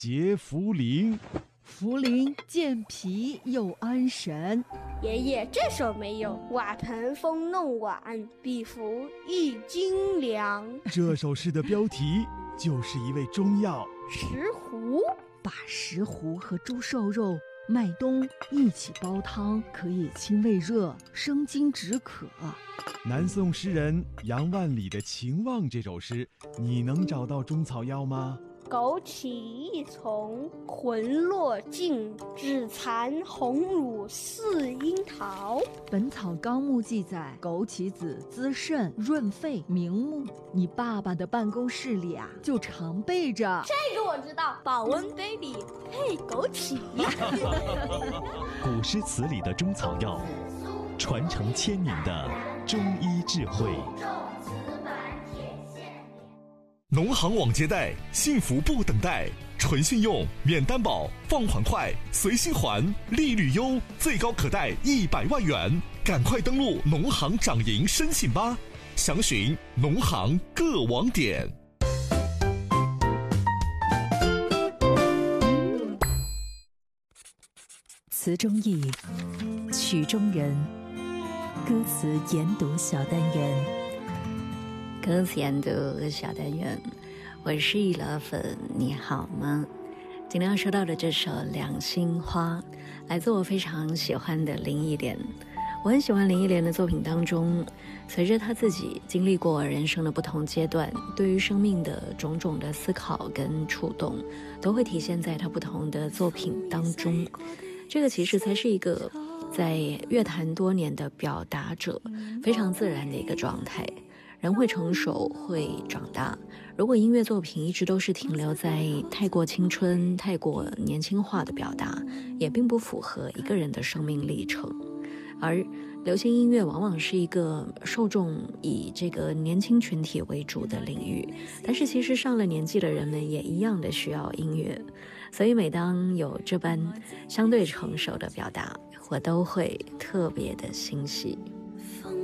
结茯苓。 茯苓健脾又安神。 爷爷这首没有，瓦盆风弄碗，比服一斤粮。 这首诗的标题就是一味中药石斛。 把石斛和猪瘦肉、麦冬一起煲汤，可以清胃热、生津止渴。 南宋诗人杨万里的《情望》这首诗，你能找到中草药吗？ 枸杞一丛，魂落尽，只残红乳似樱桃。 《本草纲目》记载，枸杞子滋肾润肺明目。你爸爸的办公室里就常备着。 这个我知道，保温杯里配枸杞。 古诗词里的中草药，传承千年的中医智慧。农行网接贷，幸福不等待，纯信用，免担保，放款快，随心还，利率优，最高可贷100万元。赶快登录农行掌银申请吧，详询农行各网点。 词中意，曲中人，歌词研读小单元。 歌词研读小单元，我是易老粉，你好吗？今天要说到的这首《两心花》，来自我非常喜欢的林忆莲。我很喜欢林忆莲的作品当中，随着她自己经历过人生的不同阶段，对于生命的种种的思考跟触动，都会体现在她不同的作品当中。这个其实才是一个在乐坛多年的表达者非常自然的一个状态。人会成熟，会长大。如果音乐作品一直都是停留在太过青春、太过年轻化的表达，也并不符合一个人的生命历程。而流行音乐往往是一个受众以这个年轻群体为主的领域，但是其实上了年纪的人们也一样的需要音乐。所以每当有这般相对成熟的表达，我都会特别的欣喜。